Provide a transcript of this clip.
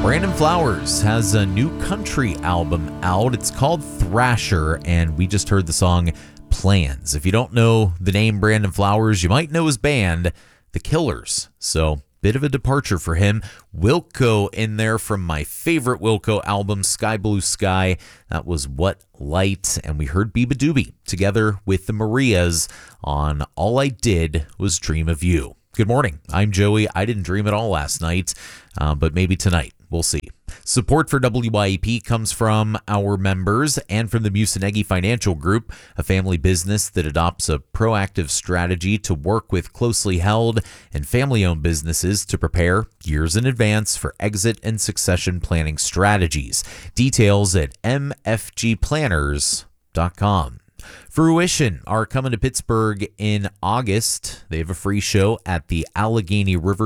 Brandon Flowers has a new country album out. It's called Thrasher, and we just heard the song Plans. If you don't know the name Brandon Flowers, you might know his band, The Killers. So, bit of a departure for him. Wilco in there from my favorite Wilco album, Sky Blue Sky. That was What Light. And we heard Beabadoobee together with the Marias on All I Did Was Dream of You. Good morning. I'm Joey. I didn't dream at all last night, but maybe tonight. We'll see. Support for WYEP comes from our members and from the Musanegi Financial Group, a family business that adopts a proactive strategy to work with closely held and family-owned businesses to prepare years in advance for exit and succession planning strategies. Details at mfgplanners.com. Fruition are coming to Pittsburgh in August. They have a free show at the Allegheny River